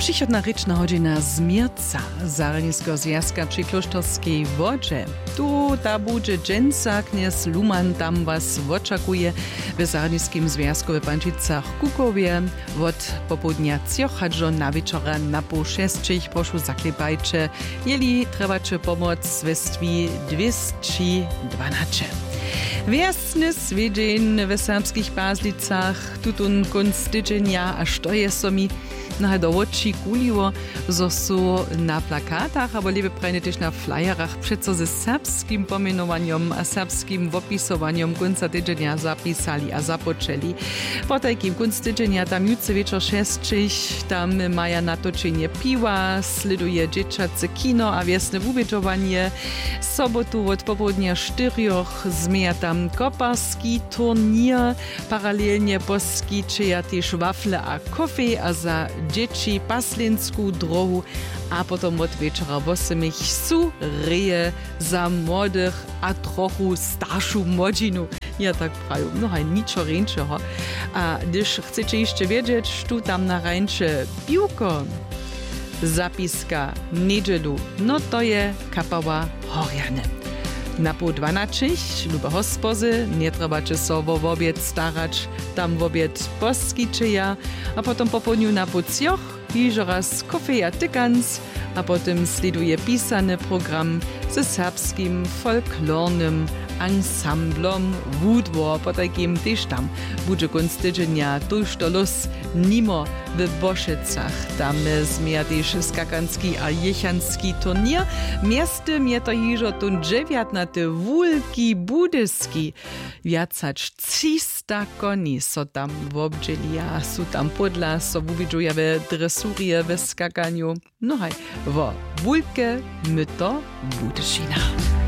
Przychodna ryczna godzina zmierca Zaraniskiego Związka przy Klosztorskiej Wodzie. Tu ta budzie dżęca kniez Luman tam was oczekuje w Zaraniskim Związku w Pančicach Kukowie. Od popołudnia ciochadżo na wieczora na pół szestrzych proszę zaklepajcie, jeli trebacie pomoc w stwi 212. Wiesny swiedzień w serbskich Bazlicach, tutun kunst tydzienia, a što je so mi do oči kuliło, zo su na plakatach, aber liebe prajne też na flyerach przeco ze serbskim pomenowaniem a serbskim opisowaniem kunca tydzienia zapisali a zapoczęli. Po takim kunst tydzienia tam jutro wieczór 6, tam maja natoczenie piwa, sliduje dzieciace kino a wiesne uwieczowanie. Sobotu od popołudnia 4 zmija tam koparski turnier, paralelnie poskiczyja też wafle a kofe, a za dzieci paslinską drogu, a potom od wieczora 8 su reje za młodych a trochu starszą młodzinu. Ja tak prawie, no hej, niczo ręczego. A gdyż chcecie jeszcze wiedzieć, tu tam na rańcze piłko, zapiska niedzielu, no to je kapała Horjane. Na pół 12 lube hospozy, nie trebacie so w obiad starać, tam w obiad poskiczyja, a potem po południu na pół 3 jeszcze raz kofeja tykans, a potem sliduje pisany program ze serbskim folklornym ansamblom Wudwar, po takim też tam będzie kunst tydzienia tuż do los nimo w Boszycach. Tam zmija też skakanski a jechanski turnier. Miastem je to jeszcze tun 19. Wulki Budyski. Wiacać 300 koni so tam w obdzieli, a su tam podla, so uwidzuje w dresurie, w skakaniu. No hej, wo Wulke myto Budyszina.